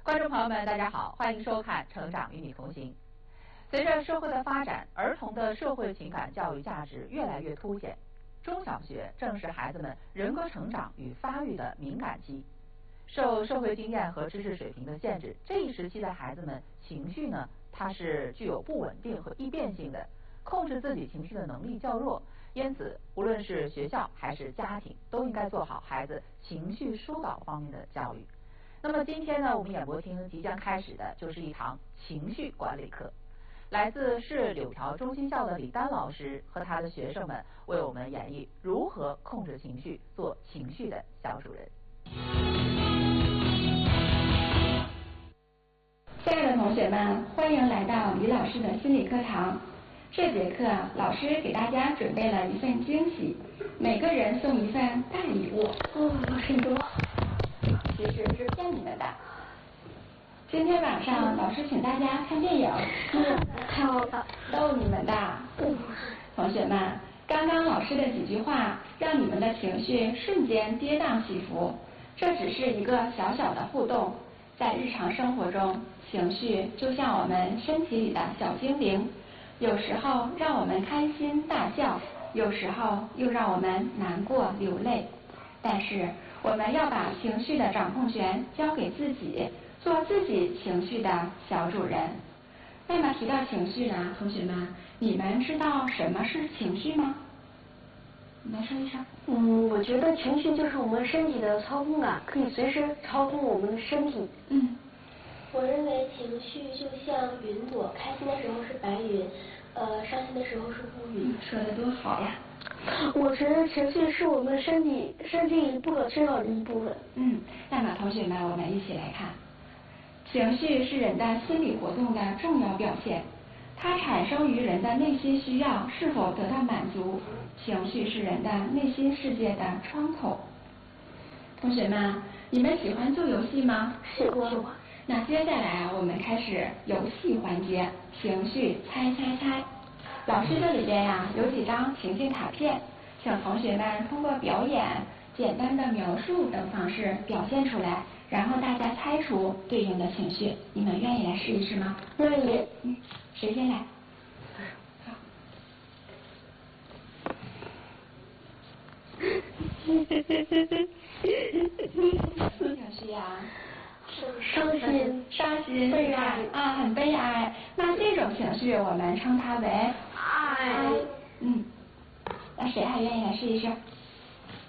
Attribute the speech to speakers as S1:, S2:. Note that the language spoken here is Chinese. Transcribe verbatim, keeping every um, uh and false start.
S1: 观众朋友们，大家好，欢迎收看《成长与你同行》。随着社会的发展，儿童的社会情感教育价值越来越凸显。中小学正是孩子们人格成长与发育的敏感期。受社会经验和知识水平的限制，这一时期的孩子们情绪呢，它是具有不稳定和易变性的，控制自己情绪的能力较弱。因此，无论是学校还是家庭，都应该做好孩子情绪疏导方面的教育。那么今天呢，我们演播厅即将开始的就是一堂情绪管理课。来自市柳条中心校的李丹老师和他的学生们为我们演绎如何控制情绪，做情绪的小主人。
S2: 亲爱的同学们，欢迎来到李老师的心理课堂。这节课老师给大家准备了一份惊喜，每个人送一份大礼物。
S3: 哦，老师你多。
S2: 其实是骗你们的。今天晚上老师请大家看电影，
S3: 嗯，太好了，
S2: 逗你们的。
S3: 嗯，
S2: 同学们，刚刚老师的几句话让你们的情绪瞬间跌宕起伏，这只是一个小小的互动。在日常生活中，情绪就像我们身体里的小精灵，有时候让我们开心大笑，有时候又让我们难过流泪。但是我们要把情绪的掌控权交给自己，做自己情绪的小主人。那么提到情绪呢，同学们，你们知道什么是情绪吗？你来说一声。
S3: 嗯，我觉得情绪就是我们身体的操控感，可以随时操控我们的身体。
S2: 嗯，
S4: 我认为情绪就像云朵，开心的时候是白云，呃，伤心的时候是乌云。
S2: 说的多好呀！
S3: 我觉得情绪是我们身体身体里不可缺少的一部分。
S2: 嗯，那么同学们，我们一起来看，情绪是人的心理活动的重要表现，它产生于人的内心需要是否得到满足。情绪是人的内心世界的窗口。同学们，你们喜欢做游戏吗？
S3: 喜欢。
S2: 那接下来啊，我们开始游戏环节，情绪猜猜猜。老师这里边呀、啊、有几张情境卡片，请同学们通过表演、简单的描述等方式表现出来，然后大家猜出对应的情绪。你们愿意来试一试吗？
S3: 愿意。
S2: 嗯，谁先来？好。情绪呀？
S3: 伤心、
S2: 伤心、
S3: 悲哀
S2: 啊，很悲哀。那这种情绪我们称它为
S3: 爱。
S2: 嗯，那谁还愿意来试一试？